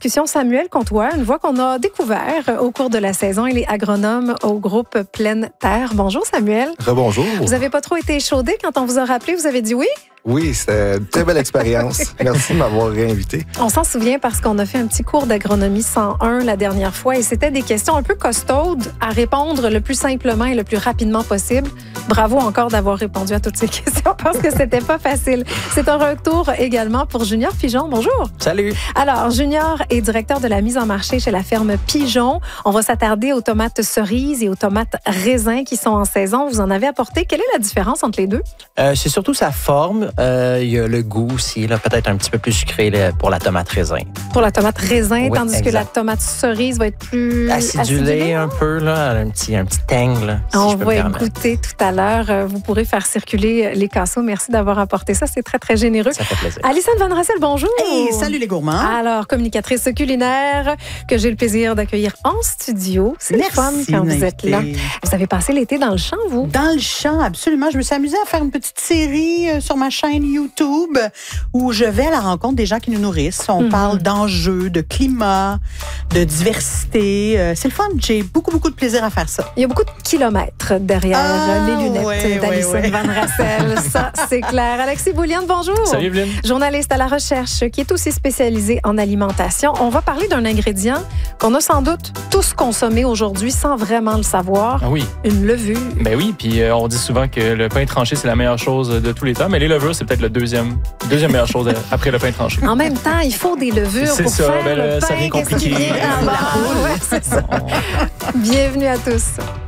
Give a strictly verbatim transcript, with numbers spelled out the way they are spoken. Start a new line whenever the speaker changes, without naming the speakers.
discussion Samuel Comtois, une voix qu'on a découvert au cours de la saison. Il est agronome au groupe Pleine Terre. Bonjour Samuel.
Rebonjour.
Vous n'avez pas trop été échaudé quand on vous a rappelé, vous avez dit oui?
Oui, c'était une très belle expérience. Merci de m'avoir réinvité.
On s'en souvient parce qu'on a fait un petit cours d'agronomie cent un la dernière fois et c'était des questions un peu costaudes à répondre le plus simplement et le plus rapidement possible. Bravo encore d'avoir répondu à toutes ces questions parce que c'était pas facile. C'est un retour également pour Junior Pigeon. Bonjour.
Salut.
Alors, Junior est directeur de la mise en marché chez la ferme Pigeon. On va s'attarder aux tomates cerises et aux tomates raisins qui sont en saison. Vous en avez apporté. Quelle est la différence entre les deux?
Euh, c'est surtout sa forme. Euh, il y a le goût aussi, là, peut-être un petit peu plus sucré là, pour la tomate raisin.
Pour la tomate raisin,
Oui,
tandis
exact.
que la tomate cerise va être plus
Acidulé,
acidulée.
un peu, là, un petit, un petit tang, là, si
On
je peux
va
me permettre.
écouter tout à l'heure. Vous pourrez faire circuler les casseaux. Merci d'avoir apporté ça. C'est très, très généreux.
Ça fait plaisir.
Alison Van Rassel, bonjour.
Hey, salut les gourmands.
Alors, communicatrice culinaire que j'ai le plaisir d'accueillir en studio. C'est le
Merci
fun quand
de
vous êtes là.
m'inviter.
Vous avez passé l'été dans le champ, vous?
Dans le champ, absolument. Je me suis amusée à faire une petite série euh, sur ma chaîne YouTube où je vais à la rencontre des gens qui nous nourrissent. On
Mhm.
parle d'enjeux, de climat, de diversité. Euh, c'est le fun. J'ai beaucoup, beaucoup de plaisir à faire ça.
Il y a beaucoup de kilomètres derrière
Ah,
les lunettes
ouais,
d'Alison
ouais, ouais.
Van Rassel. Ça, c'est clair. Alexis Boulian, bonjour.
Salut Evelyne.
Journaliste à la recherche qui est aussi spécialisé en alimentation. On va parler d'un ingrédient qu'on a sans doute tous consommé aujourd'hui sans vraiment le savoir.
Ah oui,
Une levure.
ben oui, puis euh, on dit souvent que le pain tranché, c'est la meilleure chose de tous les temps, mais les levures, c'est peut-être le deuxième, deuxième meilleure chose après le pain tranché.
En même temps, il faut des levures
C'est
pour
ça,
faire
ben
le
là,
pain.
ça devient
Qu'est-ce qui
compliqué.
vient avant? Ouais, c'est ça. Bienvenue à tous.